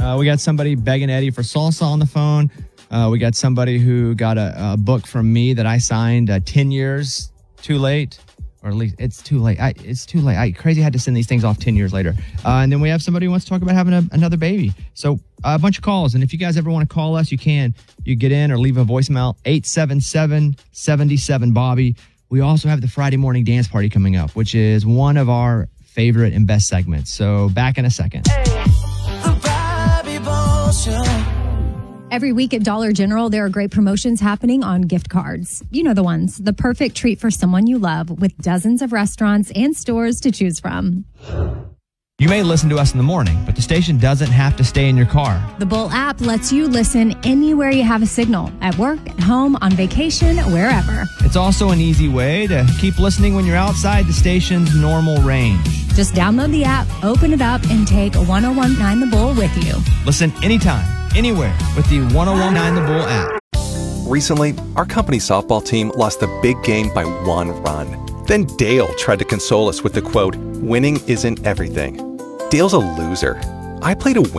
We got somebody begging Eddie for salsa on the phone. We got somebody who got a book from me that I signed 10 years too late. Or at least it's too late. It's too late. Crazy I had to send these things off 10 years later. And then we have somebody who wants to talk about having another baby. So a bunch of calls. And if you guys ever want to call us, you can. You get in or leave a voicemail, 877-77-BOBBY. We also have the Friday morning dance party coming up, which is one of our favorite and best segments. So back in a second. The Bobby Bones Show. Every week at Dollar General, there are great promotions happening on gift cards. You know the ones, the perfect treat for someone you love with dozens of restaurants and stores to choose from. You may listen to us in the morning, but the station doesn't have to stay in your car. The Bull app lets you listen anywhere you have a signal, at work, at home, on vacation, wherever. It's also an easy way to keep listening when you're outside the station's normal range. Just download the app, open it up, and take 1019 The Bull with you. Listen anytime, anywhere with the 1019 The Bull app. Recently, our company softball team lost the big game by 1 run. Then Dale tried to console us with the quote, "Winning isn't everything." Dale's a loser. I played a